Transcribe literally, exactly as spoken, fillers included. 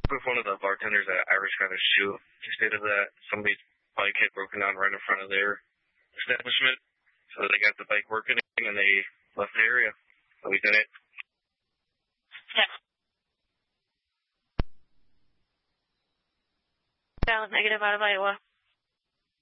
with one of the bartenders at Irish got a shoot. He stated that somebody's bike had broken down right in front of their establishment, so they got the bike working and they left the area. So we did it. Yeah. Negative out of Iowa.